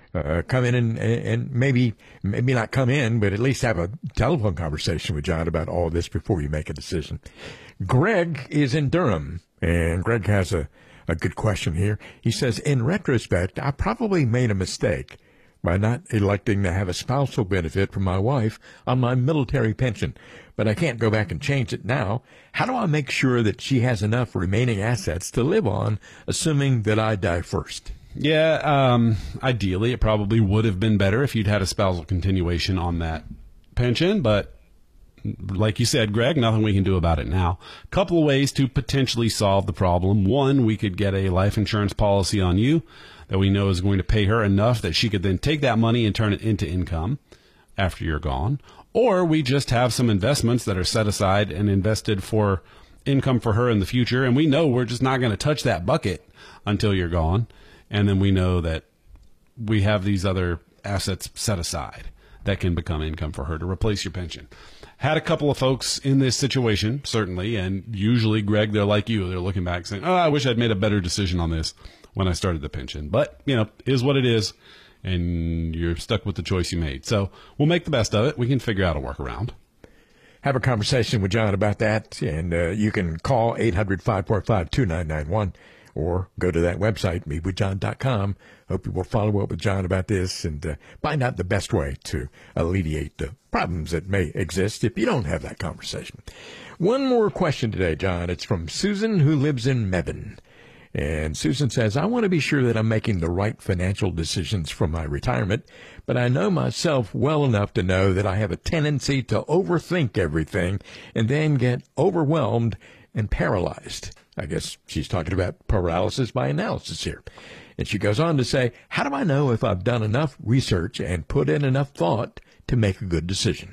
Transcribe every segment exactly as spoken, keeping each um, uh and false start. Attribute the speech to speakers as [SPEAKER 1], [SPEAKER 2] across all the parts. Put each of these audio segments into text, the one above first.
[SPEAKER 1] uh, come in and, and maybe maybe not come in, but at least have a telephone conversation with John about all this before you make a decision. Greg is in Durham, and Greg has a, a good question here. He says, in retrospect, I probably made a mistake by not electing to have a spousal benefit for my wife on my military pension, but I can't go back and change it now. How do I make sure that she has enough remaining assets to live on, assuming that I die first?
[SPEAKER 2] Yeah, um, ideally, it probably would have been better if you'd had a spousal continuation on that pension, but like you said, Greg, nothing we can do about it now. A couple of ways to potentially solve the problem. One, we could get a life insurance policy on you that we know is going to pay her enough that she could then take that money and turn it into income after you're gone. Or we just have some investments that are set aside and invested for income for her in the future, and we know we're just not going to touch that bucket until you're gone. And then we know that we have these other assets set aside that can become income for her to replace your pension. Had a couple of folks in this situation, certainly, and usually, Greg, they're like you. They're looking back saying, oh, I wish I'd made a better decision on this when I started the pension. But, you know, is what it is, and you're stuck with the choice you made. So we'll make the best of it. We can figure out a workaround.
[SPEAKER 1] Have a conversation with John about that, and uh, you can call eight hundred, five four five, two nine nine one or go to that website, meet with john dot com. Hope you will follow up with John about this and uh, find out the best way to alleviate the problems that may exist if you don't have that conversation. One more question today, John. It's from Susan, who lives in Mebane. And Susan says, I want to be sure that I'm making the right financial decisions for my retirement, but I know myself well enough to know that I have a tendency to overthink everything and then get overwhelmed and paralyzed. I guess she's talking about paralysis by analysis here. And she goes on to say, how do I know if I've done enough research and put in enough thought to make a good decision?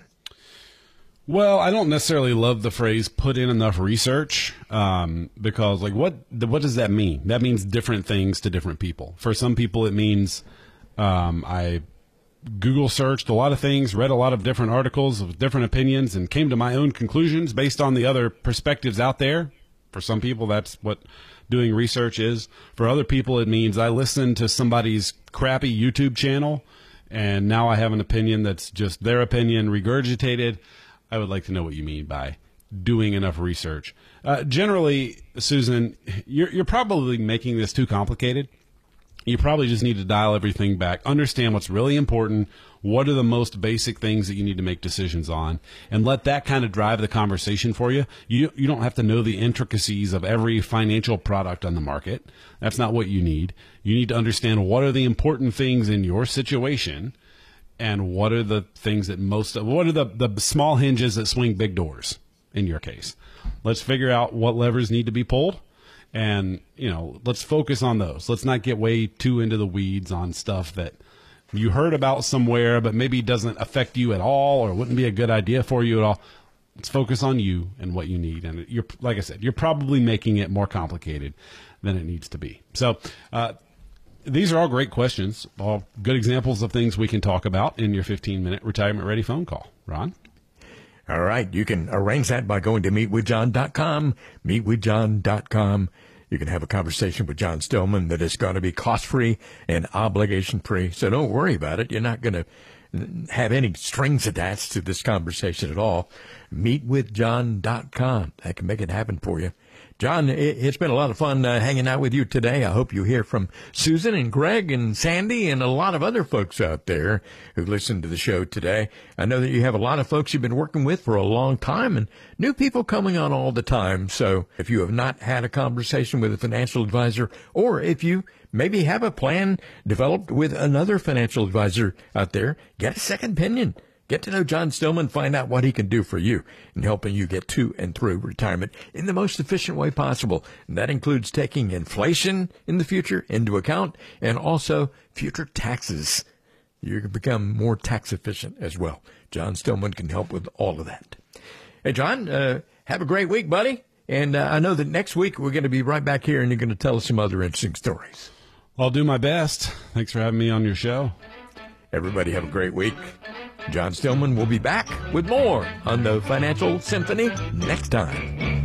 [SPEAKER 2] Well, I don't necessarily love the phrase put in enough research um, because, like, what what does that mean? That means different things to different people. For some people, it means um, I Google searched a lot of things, read a lot of different articles with different opinions, and came to my own conclusions based on the other perspectives out there. For some people, that's what doing research is. For other people, it means I listened to somebody's crappy YouTube channel, and now I have an opinion that's just their opinion regurgitated. I would like to know what you mean by doing enough research. Uh, generally, Susan, you're, you're probably making this too complicated. You probably just need to dial everything back, understand what's really important, what are the most basic things that you need to make decisions on, and let that kind of drive the conversation for you. You, you don't have to know the intricacies of every financial product on the market. That's not what you need. You need to understand what are the important things in your situation, and what are the things that most, what are the, the small hinges that swing big doors in your case. Let's figure out what levers need to be pulled. And, you know, let's focus on those. Let's not get way too into the weeds on stuff that you heard about somewhere, but maybe doesn't affect you at all or wouldn't be a good idea for you at all. Let's focus on you and what you need. And you're, like I said, you're probably making it more complicated than it needs to be. So, uh, these are all great questions, all good examples of things we can talk about in your fifteen minute retirement ready phone call. Ron?
[SPEAKER 1] All right. You can arrange that by going to meet with john dot com, meet with john dot com. You can have a conversation with John Stillman that is going to be cost-free and obligation-free. So don't worry about it. You're not going to have any strings attached to this conversation at all. meet with john dot com. That can make it happen for you. John, it's been a lot of fun uh, hanging out with you today. I hope you hear from Susan and Greg and Sandy and a lot of other folks out there who listen to the show today. I know that you have a lot of folks you've been working with for a long time and new people coming on all the time. So if you have not had a conversation with a financial advisor, or if you maybe have a plan developed with another financial advisor out there, get a second opinion. Get to know John Stillman, find out what he can do for you in helping you get to and through retirement in the most efficient way possible. And that includes taking inflation in the future into account and also future taxes. You can become more tax efficient as well. John Stillman can help with all of that. Hey, John, uh, have a great week, buddy. And uh, I know that next week we're going to be right back here and you're going to tell us some other interesting stories.
[SPEAKER 2] I'll do my best. Thanks for having me on your show.
[SPEAKER 1] Everybody have a great week. John Stillman will be back with more on the Financial Symphony next time.